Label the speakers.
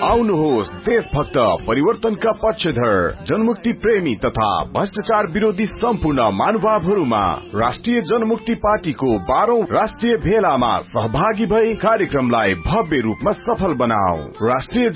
Speaker 1: आउनुहोस् देशभक्त परिवर्तनका पक्षधर जनमुक्ति प्रेमी तथा भ्रष्टाचार विरोधी सम्पूर्ण महानुभावहरूमा राष्ट्रिय जनमुक्ति पार्टीको 12औं राष्ट्रिय भेलामा सहभागी भई कार्यक्रमलाई भव्य रूपमा सफल बनाऊ। राष्ट्रिय